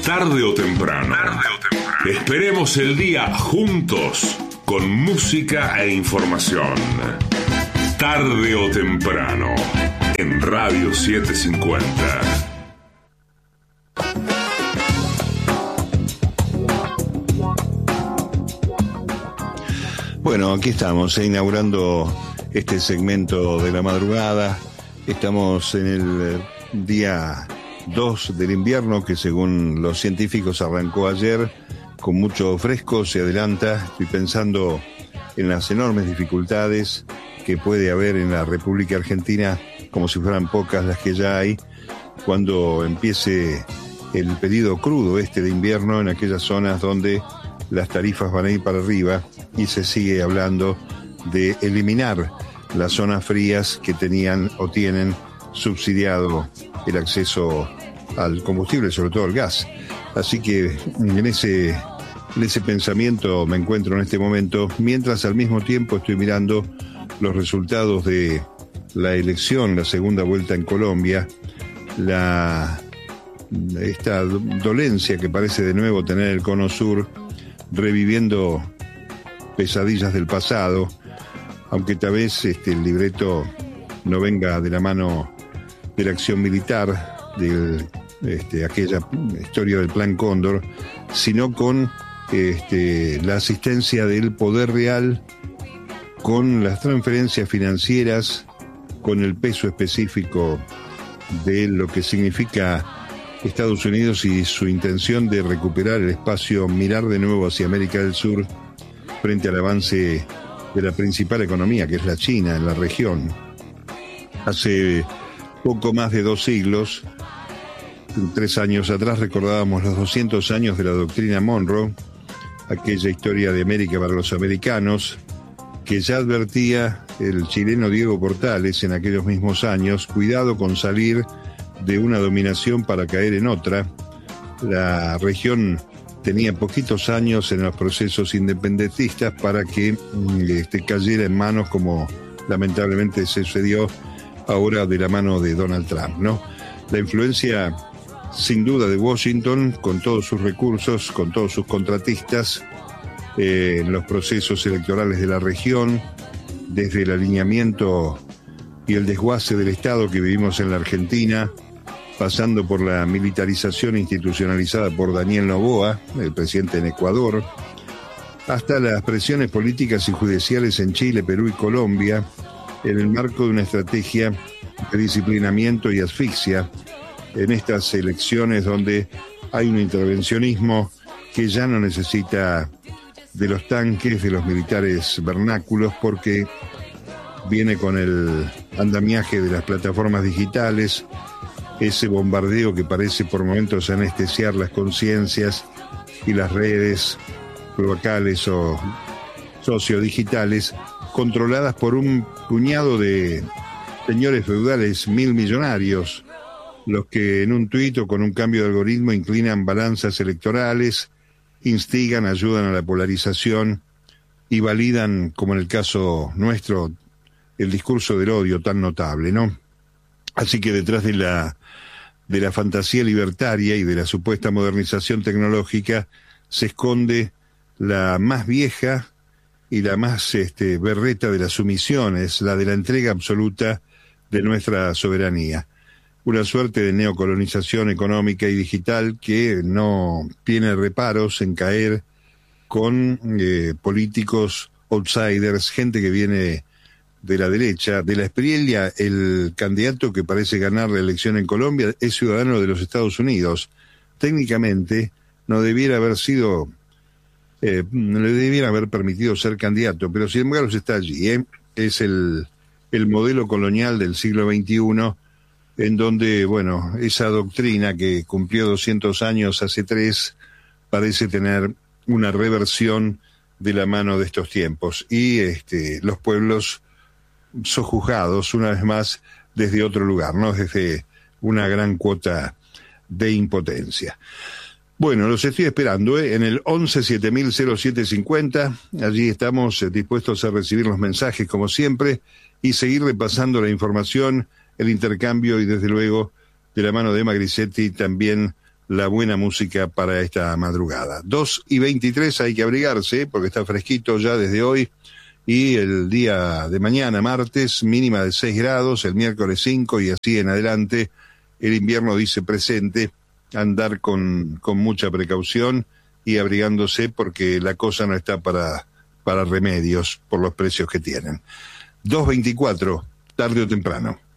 Tarde o temprano. Esperemos el día juntos con música e información. Tarde o temprano en Radio 750. Bueno, aquí estamos, inaugurando este segmento de la madrugada. Estamos en el día 2 del invierno, que según los científicos arrancó ayer con mucho fresco, se adelanta. Estoy pensando en las enormes dificultades que puede haber en la República Argentina, como si fueran pocas las que ya hay, cuando empiece el periodo crudo de invierno en aquellas zonas donde las tarifas van a ir para arriba, y se sigue hablando de eliminar las zonas frías que tenían o tienen subsidiado el acceso al combustible, sobre todo al gas. Así que en ese pensamiento me encuentro en este momento, mientras al mismo tiempo estoy mirando los resultados de la elección, la segunda vuelta en Colombia, esta dolencia que parece de nuevo tener el Cono Sur, reviviendo pesadillas del pasado, aunque tal vez el libreto no venga de la mano de la acción militar, de aquella historia del Plan Cóndor, sino con la asistencia del poder real, con las transferencias financieras, con el peso específico de lo que significa Estados Unidos y su intención de recuperar el espacio, mirar de nuevo hacia América del Sur frente al avance de la principal economía, que es la China, en la región. Hace poco más de 2 siglos, 3 años atrás, recordábamos los 200 años de la doctrina Monroe, aquella historia de América para los americanos, que ya advertía el chileno Diego Portales en aquellos mismos años: cuidado con salir de una dominación para caer en otra. La región tenía poquitos años en los procesos independentistas para que cayera en manos, como lamentablemente sucedió ahora de la mano de Donald Trump, ¿no? La influencia, sin duda, de Washington, con todos sus recursos, con todos sus contratistas, en los procesos electorales de la región, desde el alineamiento y el desguace del Estado que vivimos en la Argentina, pasando por la militarización institucionalizada por Daniel Noboa, el presidente en Ecuador, hasta las presiones políticas y judiciales en Chile, Perú y Colombia, en el marco de una estrategia de disciplinamiento y asfixia en estas elecciones donde hay un intervencionismo que ya no necesita de los tanques, de los militares vernáculos, porque viene con el andamiaje de las plataformas digitales, ese bombardeo que parece por momentos anestesiar las conciencias y las redes locales o sociodigitales, controladas por un puñado de señores feudales 1000 millonarios, los que en un tuit o con un cambio de algoritmo inclinan balanzas electorales, instigan, ayudan a la polarización y validan, como en el caso nuestro, el discurso del odio tan notable, ¿no? Así que detrás de la fantasía libertaria y de la supuesta modernización tecnológica se esconde la más vieja y la más berreta de las sumisiones, la de la entrega absoluta de nuestra soberanía. Una suerte de neocolonización económica y digital que no tiene reparos en caer con políticos outsiders, gente que viene de la derecha. De la Espriella, el candidato que parece ganar la elección en Colombia es ciudadano de los Estados Unidos. Técnicamente no debiera haber sido, no le debiera haber permitido ser candidato, pero sin embargo está allí. Es el modelo colonial del siglo XXI, en donde, bueno, esa doctrina que cumplió 200 años hace 3, parece tener una reversión de la mano de estos tiempos. Y los pueblos sojuzgados, una vez más, desde otro lugar, ¿no? Desde una gran cuota de impotencia. Bueno, los estoy esperando, en el 11-7000-0750. Allí estamos dispuestos a recibir los mensajes, como siempre, y seguir repasando la información, el intercambio y, desde luego, de la mano de Emma Grisetti, también la buena música para esta madrugada. 2:23, hay que abrigarse porque está fresquito ya desde hoy, y el día de mañana, martes, mínima de 6 grados, el miércoles 5 y así en adelante. El invierno dice presente, andar con mucha precaución y abrigándose porque la cosa no está para remedios por los precios que tienen. 2:24, tarde o temprano.